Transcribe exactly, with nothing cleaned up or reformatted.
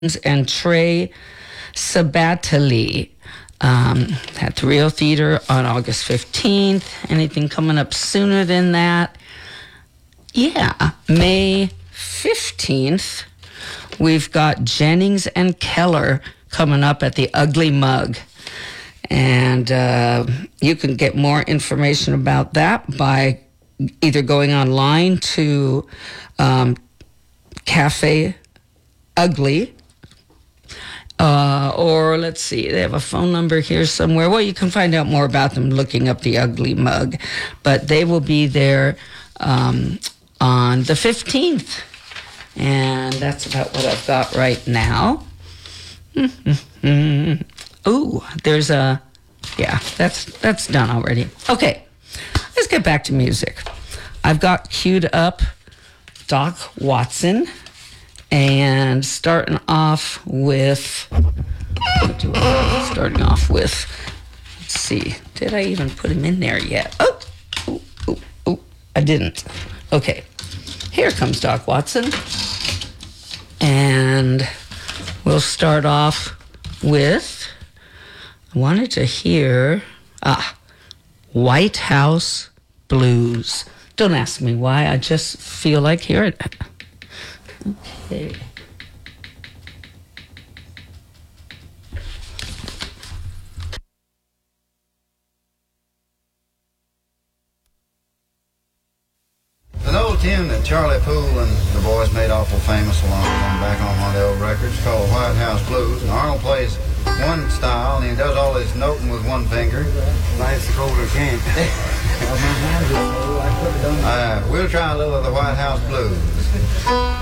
and Trey Sabatili um, at the Rio Theater on August fifteenth. Anything coming up sooner than that? Yeah, May fifteenth, we've got Jennings and Keller coming up at the Ugly Mug. And uh, you can get more information about that by either going online to um, Cafe Ugly, uh, or let's see, they have a phone number here somewhere. Well, you can find out more about them looking up the Ugly Mug. But they will be there um, on the fifteenth. And that's about what I've got right now. Ooh, there's a, yeah, that's that's done already. Okay, let's get back to music. I've got queued up Doc Watson, and starting off with, what do I, starting off with, let's see, did I even put him in there yet? Oh, oh, oh, oh, I didn't. Okay, here comes Doc Watson, and we'll start off with, I wanted to hear, ah, White House Blues. Don't ask me why, I just feel like hearing it. Okay. An old tune that Charlie Poole and the boys made awful famous a long time back on one of the old records called White House Blues. And Arnold plays one style and he does all his noting with one finger. Nice the colder can't. uh, we'll try a little of the White House Blues.